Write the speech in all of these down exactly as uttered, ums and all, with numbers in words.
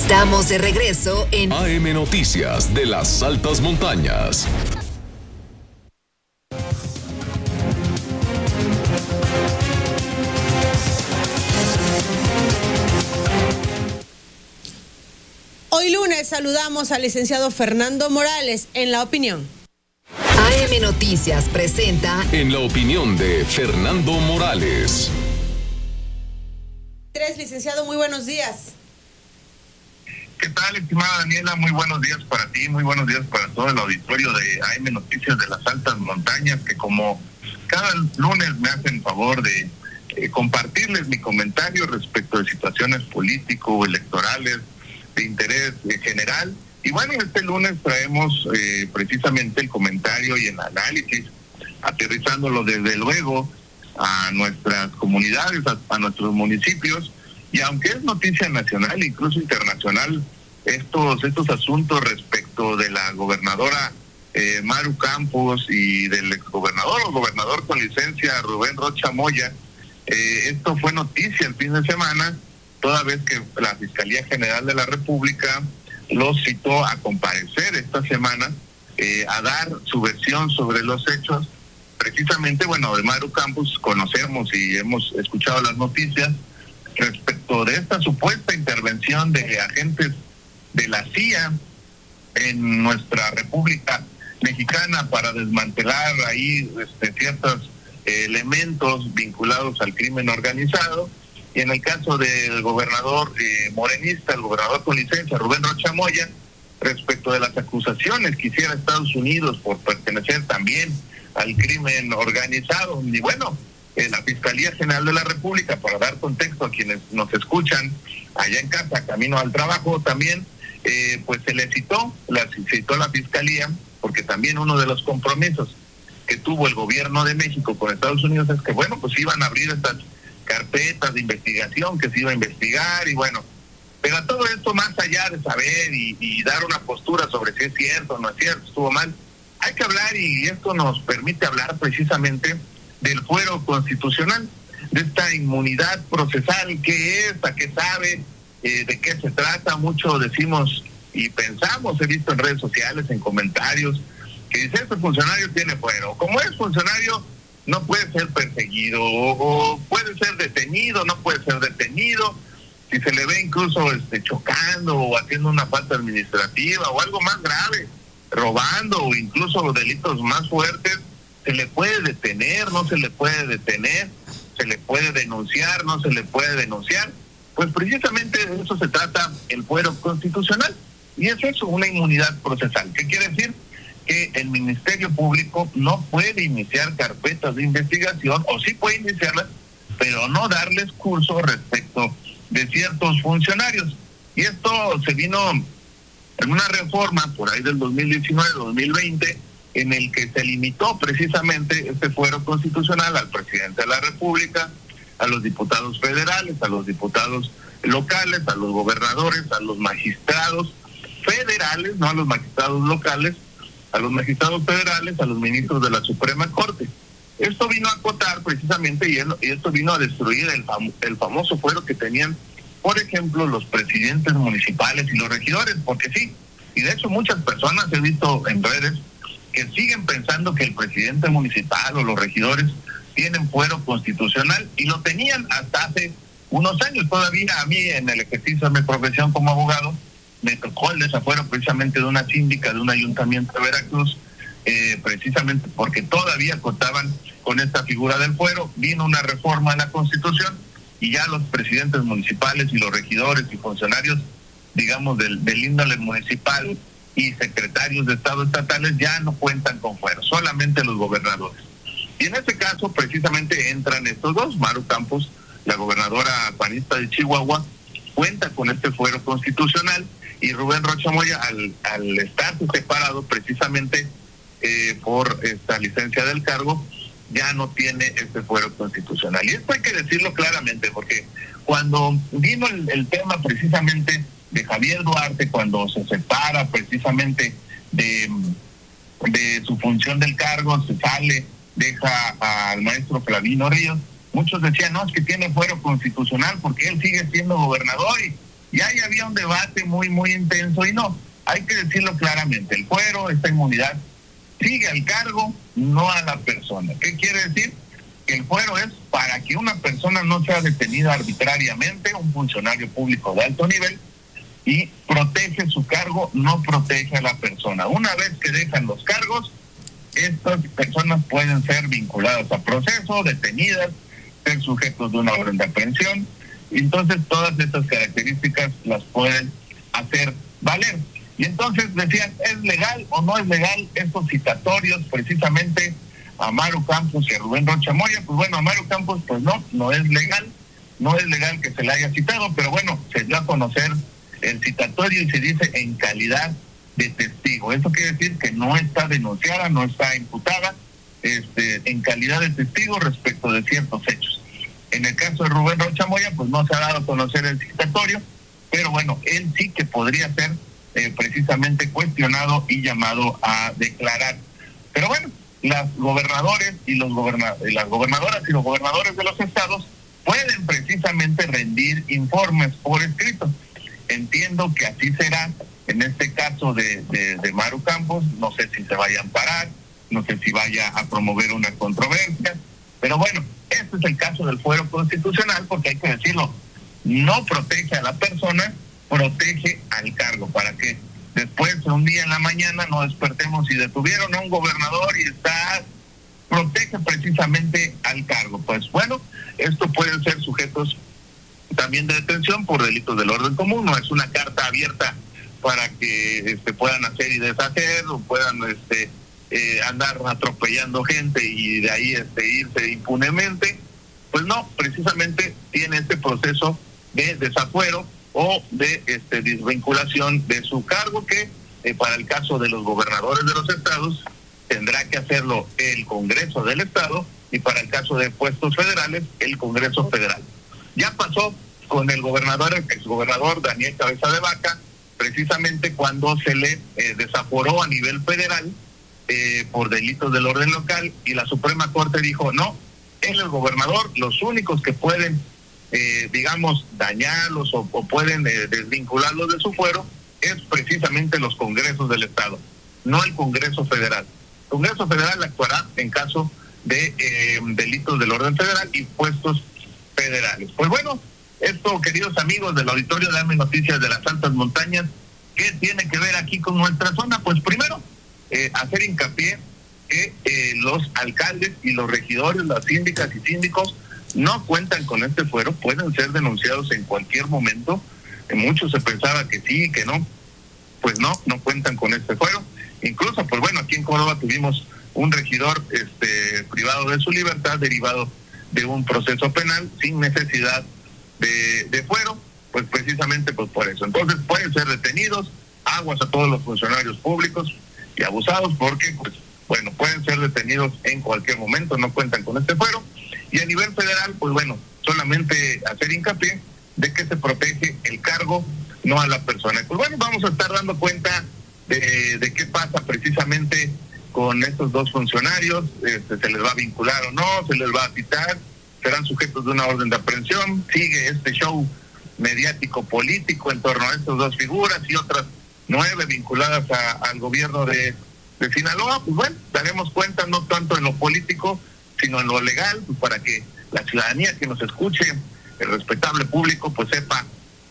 Estamos de regreso en A M Noticias de las Altas Montañas. Hoy lunes saludamos al licenciado Fernando Morales en La Opinión. A M Noticias presenta En la opinión de Fernando Morales. Tres, licenciado, muy buenos días. ¿Qué tal, estimada Daniela? Muy buenos días para ti, muy buenos días para todo el auditorio de A M Noticias de las Altas Montañas, que como cada lunes me hacen favor de eh, compartirles mi comentario respecto de situaciones político-electorales de interés eh, general. Y bueno, este lunes traemos eh, precisamente el comentario y el análisis, aterrizándolo desde luego a nuestras comunidades, a, a nuestros municipios. Y aunque es noticia nacional, incluso internacional, estos estos asuntos respecto de la gobernadora eh, Maru Campos y del exgobernador o gobernador con licencia Rubén Rocha Moya, eh, esto fue noticia el fin de semana, toda vez que la Fiscalía General de la República los citó a comparecer esta semana, eh, a dar su versión sobre los hechos. Precisamente, bueno, de Maru Campos conocemos y hemos escuchado las noticias respecto de esta supuesta intervención de agentes de la C I A en nuestra República Mexicana para desmantelar ahí este, ciertos eh, elementos vinculados al crimen organizado. Y en el caso del gobernador eh, morenista, el gobernador con licencia, Rubén Rocha Moya, respecto de las acusaciones que hiciera Estados Unidos por pertenecer también al crimen organizado. Y bueno, eh, la Fiscalía General de la República, para dar contexto a quienes nos escuchan allá en casa, camino al trabajo también, eh, pues se le citó, la citó la Fiscalía, porque también uno de los compromisos que tuvo el gobierno de México con Estados Unidos es que, bueno, pues iban a abrir estas carpetas de investigación, que se iba a investigar, y bueno, pero a todo esto, más allá de saber y, y dar una postura sobre si es cierto o no es cierto, estuvo mal, hay que hablar, y esto nos permite hablar precisamente del fuero constitucional, de esta inmunidad procesal, qué es, a qué sabe, eh, de qué se trata. Mucho decimos y pensamos, he visto en redes sociales, en comentarios, que dice, este funcionario tiene fuero, como es funcionario, no puede ser perseguido, o, o puede ser detenido, no puede ser detenido, si se le ve incluso este, chocando o haciendo una falta administrativa o algo más grave, robando o incluso delitos más fuertes, se le puede detener, no se le puede detener, se le puede denunciar, no se le puede denunciar. Pues precisamente de eso se trata el fuero constitucional, y es eso, una inmunidad procesal. ¿Qué quiere decir? Que el Ministerio Público no puede iniciar carpetas de investigación, o sí puede iniciarlas, pero no darles curso respecto de ciertos funcionarios. Y esto se vino en una reforma por ahí del dos mil diecinueve, dos mil veinte, en el que se limitó precisamente este fuero constitucional al presidente de la República, a los diputados federales, a los diputados locales, a los gobernadores, a los magistrados federales, no a los magistrados locales, a los magistrados federales, a los ministros de la Suprema Corte. Esto vino a acotar precisamente, y esto vino a destruir el, fam el famoso fuero que tenían, por ejemplo, los presidentes municipales y los regidores, porque sí, y de hecho muchas personas he visto en redes que siguen pensando que el presidente municipal o los regidores tienen fuero constitucional, y lo tenían hasta hace unos años. Todavía a mí, en el ejercicio de mi profesión como abogado, me tocó el desafuero precisamente de una síndica de un ayuntamiento de Veracruz, eh, precisamente porque todavía contaban con esta figura del fuero. Vino una reforma a la Constitución y ya los presidentes municipales y los regidores y funcionarios, digamos, del, del índole municipal y secretarios de Estado estatales ya no cuentan con fuero, solamente los gobernadores. Y en este caso precisamente entran estos dos. Maru Campos, la gobernadora panista de Chihuahua, cuenta con este fuero constitucional, y Rubén Rocha Moya, al, al estar separado precisamente eh, por esta licencia del cargo, ya no tiene este fuero constitucional. Y esto hay que decirlo claramente, porque cuando vino el, el tema precisamente de Javier Duarte, cuando se separa precisamente de, de su función del cargo, se sale, deja al maestro Flavino Ríos, muchos decían, no, es que tiene fuero constitucional porque él sigue siendo gobernador y y ahí había un debate muy, muy intenso, y no, hay que decirlo claramente, el fuero, esta inmunidad, sigue al cargo, no a la persona. ¿Qué quiere decir? Que el fuero es para que una persona no sea detenida arbitrariamente, un funcionario público de alto nivel, y protege su cargo, no protege a la persona. Una vez que dejan los cargos, estas personas pueden ser vinculadas a proceso, detenidas, ser sujetos de una orden de aprehensión. Entonces todas estas características las pueden hacer valer. Y entonces decían, ¿es legal o no es legal estos citatorios precisamente a Maru Campos y a Rubén Rocha Moya? Pues bueno, a Maru Campos pues no, no es legal, no es legal que se le haya citado, pero bueno, se dio a conocer el citatorio y se dice en calidad de testigo. Eso quiere decir que no está denunciada, no está imputada, este, en calidad de testigo respecto de ciertos hechos. En el caso de Rubén Rocha Moya, pues no se ha dado a conocer el citatorio, pero bueno, él sí que podría ser eh, precisamente cuestionado y llamado a declarar. Pero bueno, las gobernadores y los goberna las gobernadoras y los gobernadores de los estados pueden precisamente rendir informes por escrito. Entiendo que así será en este caso de, de, de Maru Campos. No sé si se vaya a amparar, no sé si vaya a promover una controversia, pero bueno, este es el caso del fuero constitucional, porque hay que decirlo, no protege a la persona, protege al cargo, para que después un día en la mañana no despertemos y detuvieron a un gobernador y está, protege precisamente al cargo. Pues bueno, esto pueden ser sujetos también de detención por delitos del orden común. No es una carta abierta para que este, puedan hacer y deshacer, o puedan este, eh, andar atropellando gente y de ahí este, irse impunemente. Pues no, precisamente tiene este proceso de desafuero o de este, desvinculación de su cargo, que eh, para el caso de los gobernadores de los estados tendrá que hacerlo el Congreso del Estado, y para el caso de puestos federales, el Congreso Federal. Ya pasó con el gobernador, el exgobernador Daniel Cabeza de Vaca, precisamente cuando se le eh, desaforó a nivel federal eh, por delitos del orden local, y la Suprema Corte dijo, no, él es el gobernador, los únicos que pueden, eh, digamos, dañarlos o, o pueden eh, desvincularlos de su fuero es precisamente los congresos del Estado, no el Congreso Federal. El Congreso Federal actuará en caso de eh, delitos del orden federal y puestos federales. Pues bueno, esto, queridos amigos del auditorio de A M Noticias de las Altas Montañas, ¿qué tiene que ver aquí con nuestra zona? Pues primero, eh, hacer hincapié que eh, los alcaldes y los regidores, las síndicas y síndicos no cuentan con este fuero, pueden ser denunciados en cualquier momento. En muchos se pensaba que sí, que no, pues no, no cuentan con este fuero. Incluso, pues bueno, aquí en Córdoba tuvimos un regidor este, privado de su libertad derivado de un proceso penal sin necesidad de, de fuero, pues precisamente pues por eso. Entonces pueden ser detenidos, aguas a todos los funcionarios públicos y abusados, porque pues bueno, pueden ser detenidos en cualquier momento, no cuentan con este fuero. Y a nivel federal, pues bueno, solamente hacer hincapié de que se protege el cargo, no a la persona. Pues bueno, vamos a estar dando cuenta de, de qué pasa precisamente con estos dos funcionarios, este, se les va a vincular o no, se les va a citar, serán sujetos de una orden de aprehensión. Sigue este show mediático político en torno a estas dos figuras y otras nueve vinculadas a, al gobierno de, de Sinaloa. Pues bueno, daremos cuenta no tanto en lo político, sino en lo legal, pues para que la ciudadanía que nos escuche, el respetable público, pues sepa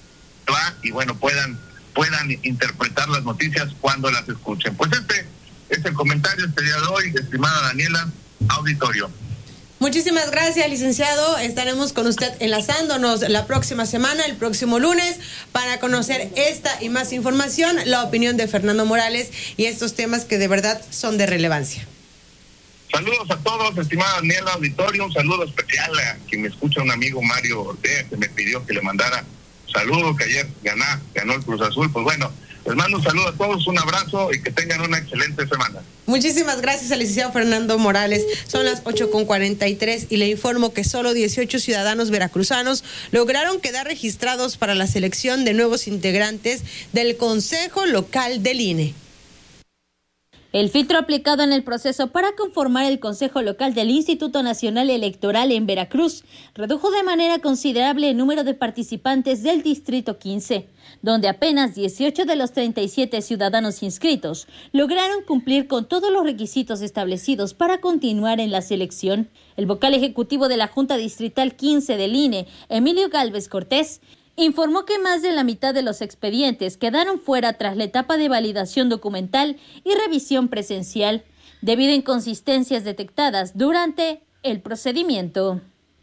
va y bueno, puedan puedan interpretar las noticias cuando las escuchen. Pues este es el comentario este día de hoy, estimada Daniela, auditorio. Muchísimas gracias, licenciado. Estaremos con usted enlazándonos la próxima semana, el próximo lunes, para conocer esta y más información, la opinión de Fernando Morales y estos temas que de verdad son de relevancia. Saludos a todos, estimada Daniela, auditorio. Un saludo especial a quien me escucha, un amigo Mario Ortega, que me pidió que le mandara saludo, que ayer ganó, ganó el Cruz Azul. Pues bueno, les mando un saludo a todos, un abrazo y que tengan una excelente semana. Muchísimas gracias al licenciado Fernando Morales. Son las ocho con cuarenta y tres y le informo que solo dieciocho ciudadanos veracruzanos lograron quedar registrados para la selección de nuevos integrantes del Consejo Local del I N E. El filtro aplicado en el proceso para conformar el Consejo Local del Instituto Nacional Electoral en Veracruz redujo de manera considerable el número de participantes del Distrito quince, donde apenas dieciocho de los treinta y siete ciudadanos inscritos lograron cumplir con todos los requisitos establecidos para continuar en la selección. El vocal ejecutivo de la Junta Distrital quince del I N E, Emilio Gálvez Cortés, informó que más de la mitad de los expedientes quedaron fuera tras la etapa de validación documental y revisión presencial, debido a inconsistencias detectadas durante el procedimiento.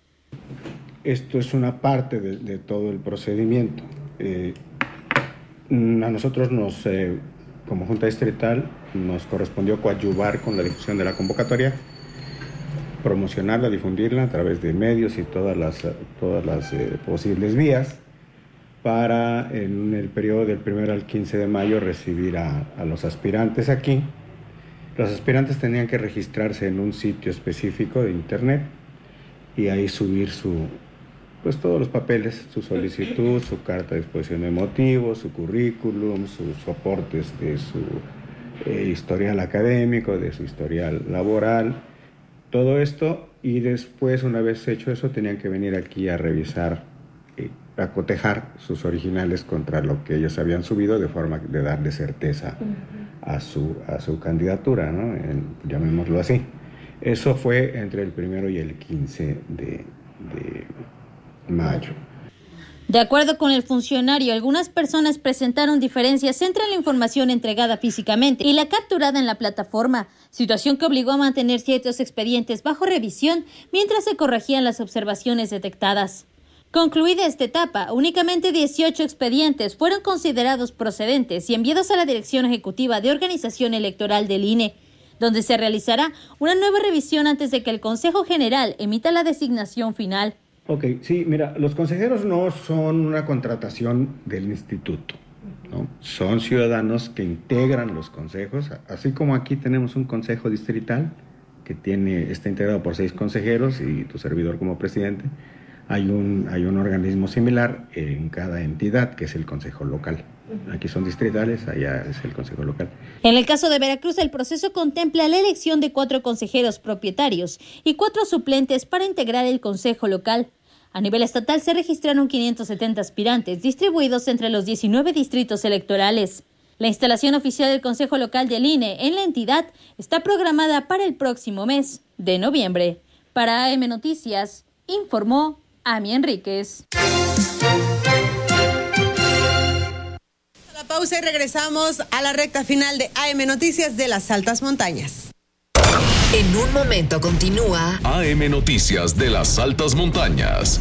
Esto es una parte de, de todo el procedimiento. Eh, a nosotros, nos, eh, como Junta Distrital, nos correspondió coadyuvar con la difusión de la convocatoria, promocionarla, difundirla a través de medios y todas las, todas las eh, posibles vías, para en el periodo del primero al quince de mayo recibir a, a los aspirantes aquí. Los aspirantes tenían que registrarse en un sitio específico de internet y ahí subir su, pues todos los papeles, su solicitud, su carta de exposición de motivos, su currículum, sus soportes de su eh, historial académico, de su historial laboral, todo esto, y después, una vez hecho eso, tenían que venir aquí a revisar, eh, a cotejar sus originales contra lo que ellos habían subido, de forma de darle certeza a su, a su candidatura, ¿no? En, llamémoslo así. Eso fue entre el primero y el quince de, de mayo. De acuerdo con el funcionario, algunas personas presentaron diferencias entre la información entregada físicamente y la capturada en la plataforma, situación que obligó a mantener ciertos expedientes bajo revisión mientras se corregían las observaciones detectadas. Concluida esta etapa, únicamente dieciocho expedientes fueron considerados procedentes y enviados a la Dirección Ejecutiva de Organización Electoral del I N E, donde se realizará una nueva revisión antes de que el Consejo General emita la designación final. Ok, sí, mira, los consejeros no son una contratación del instituto, ¿no? Son ciudadanos que integran los consejos, así como aquí tenemos un consejo distrital que tiene, está integrado por seis consejeros y tu servidor como presidente. Hay un, hay un organismo similar en cada entidad, que es el consejo local. Aquí son distritales, allá es el consejo local. En el caso de Veracruz, el proceso contempla la elección de cuatro consejeros propietarios y cuatro suplentes para integrar el consejo local. A nivel estatal se registraron quinientos setenta aspirantes, distribuidos entre los diecinueve distritos electorales. La instalación oficial del consejo local del I N E en la entidad está programada para el próximo mes de noviembre. Para A M Noticias, informó Ami Enríquez. La pausa y regresamos a la recta final de A M Noticias de las Altas Montañas. En un momento continúa A M Noticias de las Altas Montañas.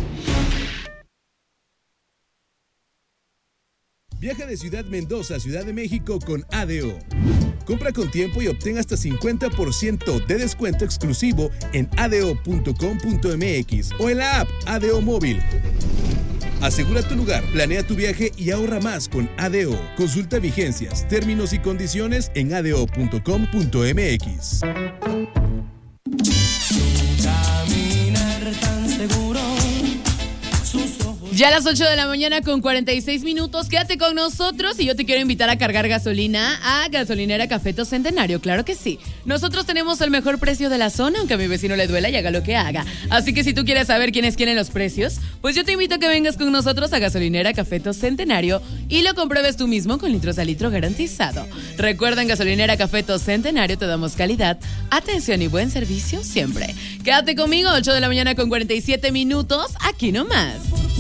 Viaja de Ciudad Mendoza a Ciudad de México con A D O. Compra con tiempo y obtén hasta cincuenta por ciento de descuento exclusivo en a d o punto com punto m x o en la app A D O Móvil. Asegura tu lugar, planea tu viaje y ahorra más con A D O. Consulta vigencias, términos y condiciones en a d o punto com punto m x. Ya a las ocho de la mañana con cuarenta y seis minutos, quédate con nosotros y yo te quiero invitar a cargar gasolina a Gasolinera Cafeto Centenario, claro que sí. Nosotros tenemos el mejor precio de la zona, aunque a mi vecino le duela y haga lo que haga. Así que si tú quieres saber quiénes quieren los precios, pues yo te invito a que vengas con nosotros a Gasolinera Cafeto Centenario y lo compruebes tú mismo con litros a litro garantizado. Recuerda, en Gasolinera Cafeto Centenario te damos calidad, atención y buen servicio siempre. Quédate conmigo, ocho de la mañana con cuarenta y siete minutos, aquí nomás.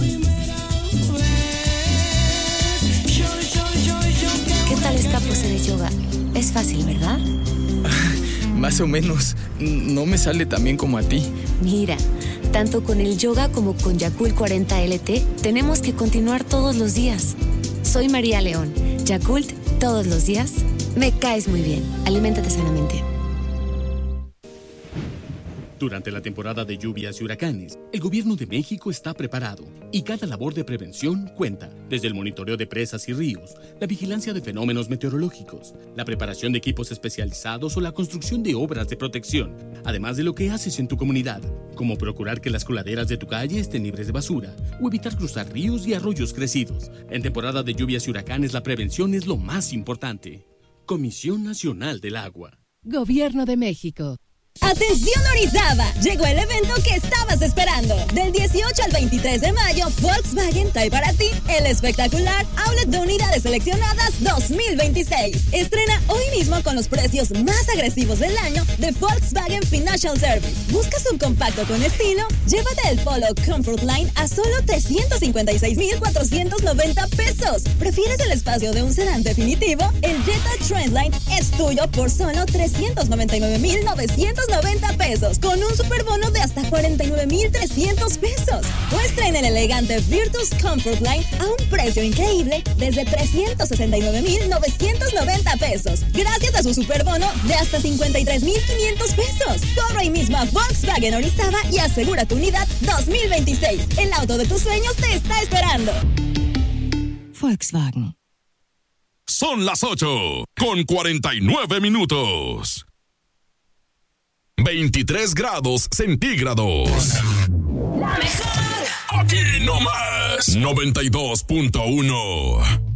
¿Qué tal esta pose de yoga? Es fácil, ¿verdad? Más o menos. No me sale tan bien como a ti. Mira, tanto con el yoga como con Yakult cuarenta L T, tenemos que continuar todos los días. Soy María León. Yakult, todos los días. Me caes muy bien. Aliméntate sanamente. Durante la temporada de lluvias y huracanes, el Gobierno de México está preparado y cada labor de prevención cuenta, desde el monitoreo de presas y ríos, la vigilancia de fenómenos meteorológicos, la preparación de equipos especializados o la construcción de obras de protección, además de lo que haces en tu comunidad, como procurar que las coladeras de tu calle estén libres de basura o evitar cruzar ríos y arroyos crecidos. En temporada de lluvias y huracanes, la prevención es lo más importante. Comisión Nacional del Agua. Gobierno de México. ¡Atención Orizaba! Llegó el evento que estabas esperando. Del dieciocho al veintitrés de mayo, Volkswagen trae para ti el espectacular Outlet de Unidades Seleccionadas dos mil veintiséis. Estrena hoy mismo con los precios más agresivos del año de Volkswagen Financial Service. ¿Buscas un compacto con estilo? Llévate el Polo Comfort Line a solo trescientos cincuenta y seis mil cuatrocientos noventa pesos. ¿Prefieres el espacio de un sedán definitivo? El Jetta Trendline es tuyo por solo trescientos noventa y nueve mil novecientos noventa pesos, con un superbono de hasta cuarenta y nueve mil trescientos pesos. O estrena el elegante Virtus Comfort Line a un precio increíble desde trescientos sesenta y nueve mil novecientos noventa pesos, gracias a su superbono de hasta cincuenta y tres mil quinientos pesos. Corre ahí mismo a Volkswagen Orizaba y asegura tu unidad dos mil veintiséis. El auto de tus sueños te está esperando. Volkswagen. Son las ocho con cuarenta y nueve minutos. veintitrés grados centígrados. La mejor. Aquí nomás. noventa y dos punto uno.